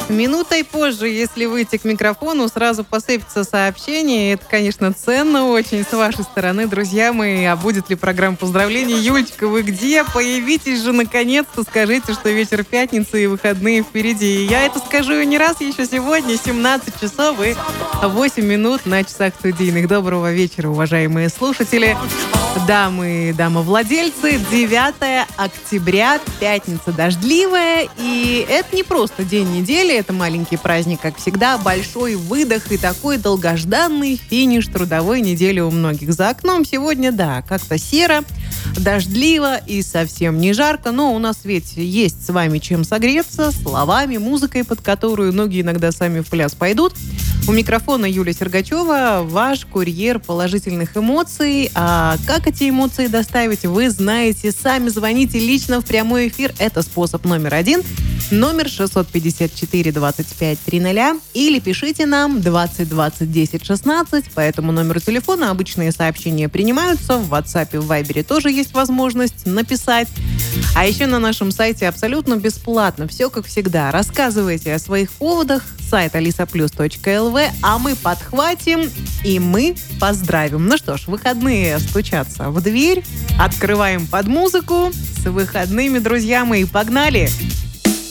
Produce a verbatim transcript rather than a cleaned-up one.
Минутой позже, если выйти к микрофону, сразу посыпется сообщение. Это, конечно, ценно очень с вашей стороны, друзья мои. А будет ли программа поздравлений? Юлечка, вы где? Появитесь же наконец-то. Скажите, что вечер пятницы и выходные впереди. И я это скажу и не раз еще сегодня. семнадцать часов и восемь минут на часах студийных. Доброго вечера, уважаемые слушатели. Дамы и дамовладельцы. девятое октября, пятница дождливая. И это не просто день недели, это маленький праздник, как всегда, большой выдох и такой долгожданный финиш трудовой недели у многих. За окном сегодня, да, как-то серо, дождливо и совсем не жарко, но у нас ведь есть с вами чем согреться, словами, музыкой, под которую ноги иногда сами в пляс пойдут. У микрофона Юлия Сергачева, ваш курьер положительных эмоций. А как эти эмоции доставить, вы знаете. Сами звоните лично в прямой эфир. Это способ номер один. Номер шестьсот пятьдесят четыре двадцать пять триста или пишите нам двадцать двадцать десять шестнадцать. По этому номеру телефона обычные сообщения принимаются. В WhatsApp и в Viber тоже есть возможность написать. А еще на нашем сайте абсолютно бесплатно. Все как всегда. Рассказывайте о своих поводах. Сайт алиса плюс точка эл ви. А мы подхватим и мы поздравим. Ну что ж, выходные стучатся в дверь. Открываем под музыку. С выходными, друзья мои. Погнали!